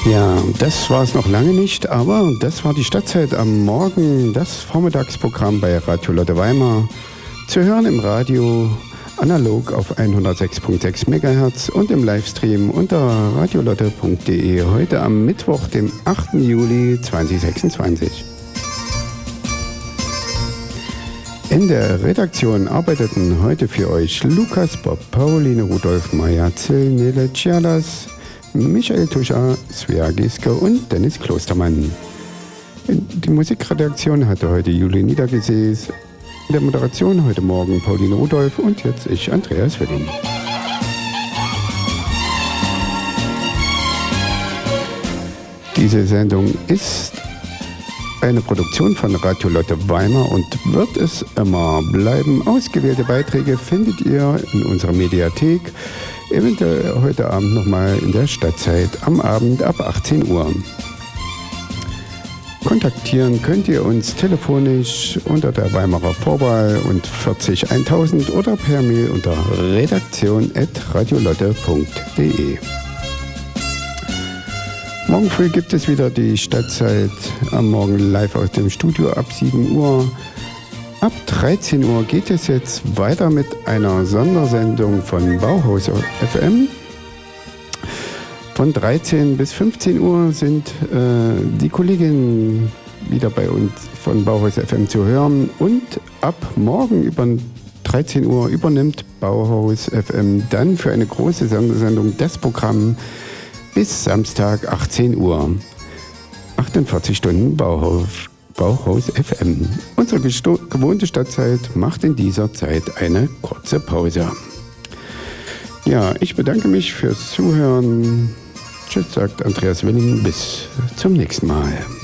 Ja, das war es noch lange nicht, aber das war die Stadtzeit am Morgen, das Vormittagsprogramm bei Radio Lotte Weimar. Zu hören im Radio, analog auf 106.6 MHz und im Livestream unter radiolotte.de. Heute am Mittwoch, dem 8. Juli 2026. In der Redaktion arbeiteten heute für euch Lukas Bob, Pauline Rudolf, Maja Zill, Nele Cialas, Michael Tuscher, Svea Giske und Dennis Klostermann. Die Musikredaktion hatte heute Juli Niedergesäß. In der Moderation heute Morgen Pauline Rudolf und jetzt ich, Andreas Welling. Diese Sendung ist eine Produktion von Radio Lotte Weimar und wird es immer bleiben. Ausgewählte Beiträge findet ihr in unserer Mediathek, eventuell heute Abend nochmal in der Stadtzeit am Abend ab 18 Uhr. Kontaktieren könnt ihr uns telefonisch unter der Weimarer Vorwahl und 40 1000 oder per Mail unter redaktion@radiolotte.de. Morgen früh gibt es wieder die Stadtzeit am Morgen live aus dem Studio ab 7 Uhr. Ab 13 Uhr geht es jetzt weiter mit einer Sondersendung von Bauhaus FM. Von 13 bis 15 Uhr sind die Kolleginnen wieder bei uns von Bauhaus FM zu hören. Und ab morgen über 13 Uhr übernimmt Bauhaus FM dann für eine große Sondersendung das Programm bis Samstag 18 Uhr. 48 Stunden Bauhaus FM. Unsere gewohnte Stadtzeit macht in dieser Zeit eine kurze Pause. Ja, ich bedanke mich fürs Zuhören. Tschüss, sagt Andreas Welling. Bis zum nächsten Mal.